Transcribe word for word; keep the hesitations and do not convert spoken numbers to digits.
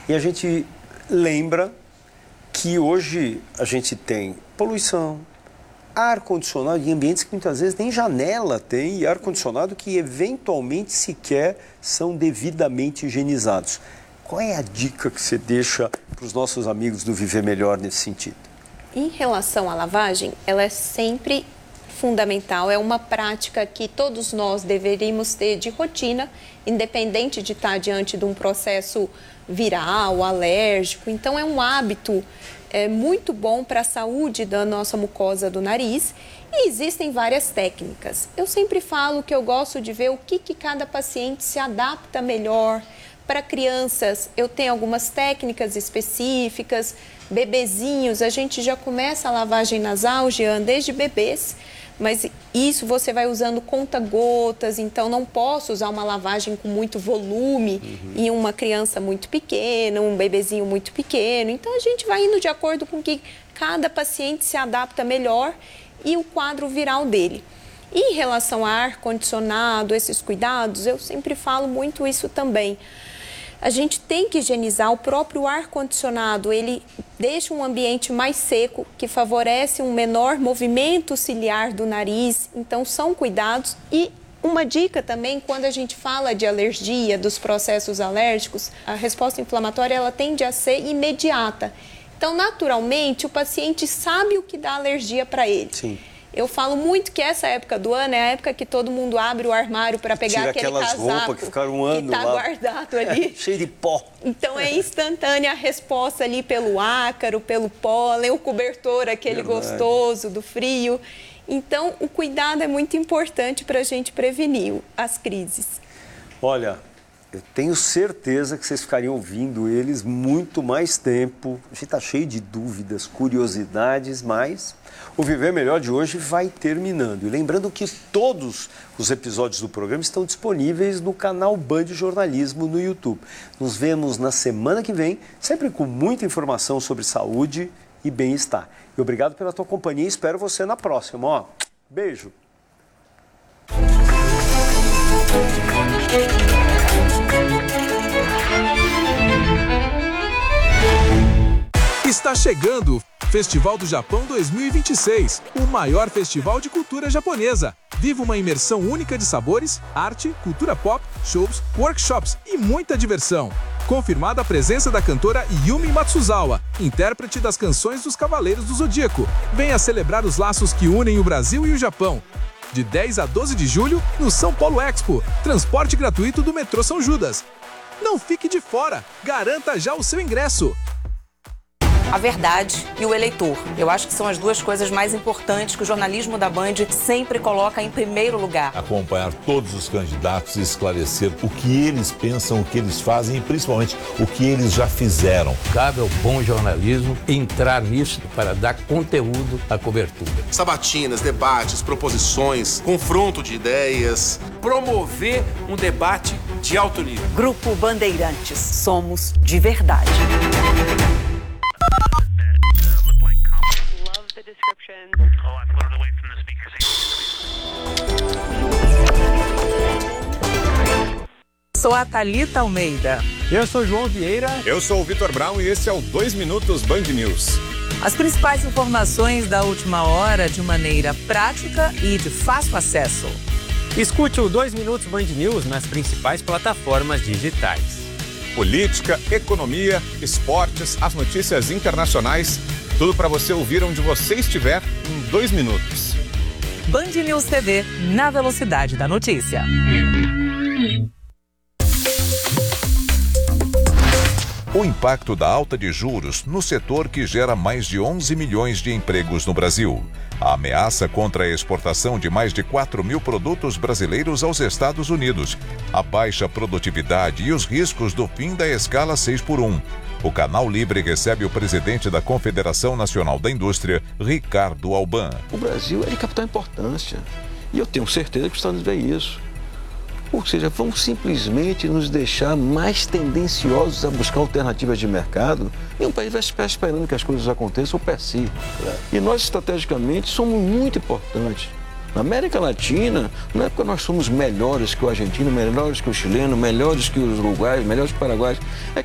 E a gente lembra que hoje a gente tem poluição, ar-condicionado em ambientes que muitas vezes nem janela tem e ar-condicionado que eventualmente sequer são devidamente higienizados. Qual é a dica que você deixa para os nossos amigos do Viver Melhor nesse sentido? Em relação à lavagem, ela é sempre fundamental, é uma prática que todos nós deveríamos ter de rotina, independente de estar diante de um processo viral, alérgico. Então, é um hábito é, muito bom para a saúde da nossa mucosa do nariz e existem várias técnicas. Eu sempre falo que eu gosto de ver o que, que cada paciente se adapta melhor. Para crianças, eu tenho algumas técnicas específicas. Bebezinhos, a gente já começa a lavagem nasal, Jean, desde bebês. Mas isso você vai usando conta-gotas, então não posso usar uma lavagem com muito volume uhum. em uma criança muito pequena, um bebezinho muito pequeno. Então a gente vai indo de acordo com que cada paciente se adapta melhor e o quadro viral dele. E em relação a ar-condicionado, esses cuidados, eu sempre falo muito isso também. A gente tem que higienizar o próprio ar-condicionado, ele deixa um ambiente mais seco, que favorece um menor movimento ciliar do nariz, então são cuidados. E uma dica também, quando a gente fala de alergia, dos processos alérgicos, a resposta inflamatória ela tende a ser imediata. Então, naturalmente, o paciente sabe o que dá alergia para ele. Sim. Eu falo muito que essa época do ano é a época que todo mundo abre o armário para pegar tira aquele aquelas casaco roupas que ficaram um ano que está lá. guardado ali. Cheio de pó. Então é instantânea a resposta ali pelo ácaro, pelo pólen, o cobertor, aquele Verdade. gostoso do frio. Então o cuidado é muito importante para a gente prevenir as crises. Olha, eu tenho certeza que vocês ficariam ouvindo eles muito mais tempo. A gente está cheio de dúvidas, curiosidades, mas o Viver Melhor de hoje vai terminando. E lembrando que todos os episódios do programa estão disponíveis no canal Band Jornalismo no YouTube. Nos vemos na semana que vem, sempre com muita informação sobre saúde e bem-estar. E obrigado pela tua companhia e espero você na próxima. Ó, beijo! Está chegando o Festival do Japão dois mil e vinte e seis, o maior festival de cultura japonesa. Viva uma imersão única de sabores, arte, cultura pop, shows, workshops e muita diversão. Confirmada a presença da cantora Yumi Matsuzawa, intérprete das canções dos Cavaleiros do Zodíaco. Venha celebrar os laços que unem o Brasil e o Japão. De dez a doze de julho, no São Paulo Expo. Transporte gratuito do metrô São Judas. Não fique de fora, garanta já o seu ingresso. A verdade e o eleitor. Eu acho que são as duas coisas mais importantes que o jornalismo da Band sempre coloca em primeiro lugar. Acompanhar todos os candidatos e esclarecer o que eles pensam, o que eles fazem e principalmente o que eles já fizeram. Cabe ao bom jornalismo entrar nisso para dar conteúdo à cobertura. Sabatinas, debates, proposições, confronto de ideias. Promover um debate de alto nível. Grupo Bandeirantes. Somos de verdade. Sou a Thalita Almeida. Eu sou João Vieira. Eu sou o Vitor Brown e esse é o dois Minutos Band News. As principais informações da última hora de maneira prática e de fácil acesso. Escute o dois Minutos Band News nas principais plataformas digitais. Política, economia, esportes, as notícias internacionais, tudo para você ouvir onde você estiver em dois minutos. Band News T V, na velocidade da notícia. O impacto da alta de juros no setor que gera mais de onze milhões de empregos no Brasil. A ameaça contra a exportação de mais de quatro mil produtos brasileiros aos Estados Unidos. A baixa produtividade e os riscos do fim da escala seis por um. O Canal Libre recebe o presidente da Confederação Nacional da Indústria, Ricardo Alban. O Brasil é de capital importância. E eu tenho certeza que os Estados Unidos vê isso. Ou seja, vamos simplesmente nos deixar mais tendenciosos a buscar alternativas de mercado e um país vai ficar esperando que as coisas aconteçam per si. E nós, estrategicamente, somos muito importantes. Na América Latina, não é porque nós somos melhores que o argentino, melhores que o chileno, melhores que os uruguaios, melhores que os paraguaios. É